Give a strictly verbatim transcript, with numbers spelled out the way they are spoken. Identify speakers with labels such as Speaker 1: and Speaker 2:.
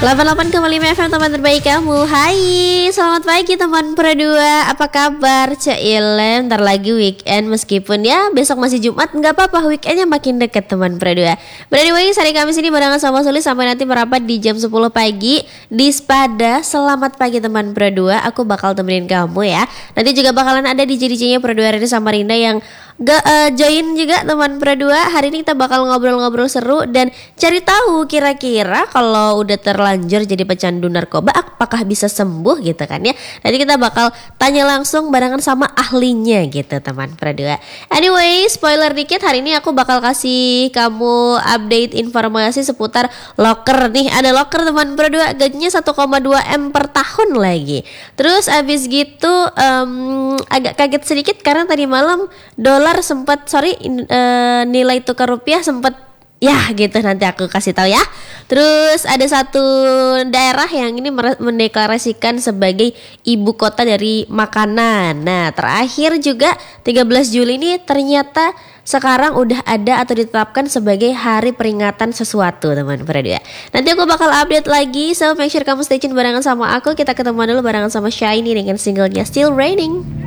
Speaker 1: delapan puluh delapan koma lima F M teman terbaik kamu. Hai, selamat pagi teman Produa. Apa kabar? Cailen, ntar lagi weekend. Meskipun ya besok masih Jumat, nggak apa-apa, weekendnya makin deket teman Produa. Berani Wings hari Kamis ini barengan sama Sulis sampai nanti merapat di jam sepuluh pagi di Spada. Selamat pagi teman Produa. Aku bakal temenin kamu ya. Nanti juga bakalan ada di D J-nya Produa Reni Samarinda yang gak uh, join juga teman Produa. Hari ini kita bakal ngobrol-ngobrol seru dan cari tahu kira-kira kalau udah terlanjur jadi pecandu narkoba apakah bisa sembuh gitu kan ya. Nanti kita bakal tanya langsung barengan sama ahlinya gitu teman Produa. Anyway, spoiler dikit, hari ini aku bakal kasih kamu update informasi seputar locker nih. Ada locker teman Produa, gajinya satu koma dua M per tahun lagi. Terus abis gitu um, agak kaget sedikit karena tadi malam dolar sempat sorry uh, nilai tukar rupiah sempat ya gitu, nanti aku kasih tahu ya. Terus ada satu daerah yang ini mendeklarasikan sebagai ibu kota dari makanan. Nah, terakhir juga tiga belas Juli ini ternyata sekarang udah ada atau ditetapkan sebagai hari peringatan sesuatu teman Produa. Nanti aku bakal update lagi, so make sure kamu stay tune barengan sama aku. Kita ketemu dulu barengan sama Shiny dengan singlenya Still Raining.